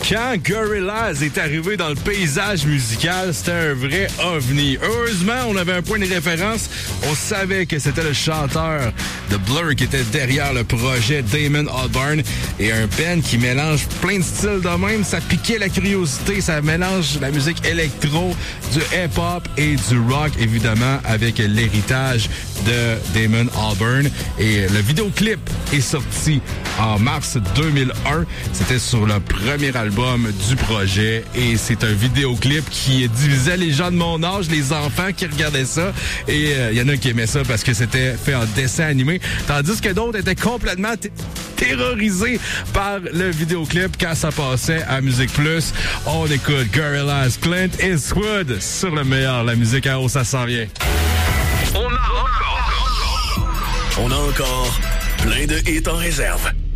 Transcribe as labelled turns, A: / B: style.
A: Quand Gorillaz est arrivé dans le paysage musical, c'était un vrai ovni. Heureusement, on avait un point de référence. On savait que c'était le chanteur de Blur qui était derrière le projet, Damon Albarn. Et un band qui mélange plein de styles de même. Ça piquait la curiosité. Ça mélange la musique électro, du hip-hop et du rock, évidemment, avec l'héritage de Damon Albarn. Et le vidéoclip est sorti en mars 2001. C'était sur le premier album du projet et c'est un vidéoclip qui divisait les gens de mon âge, les enfants qui regardaient ça, et il y en a qui aimaient ça parce que c'était fait en dessin animé, tandis que d'autres étaient complètement terrorisés par le vidéoclip quand ça passait à Musique Plus. On écoute Gorillaz, Clint Eastwood sur le meilleur, la musique à haut, ça s'en vient.
B: On a encore plein de hits en réserve.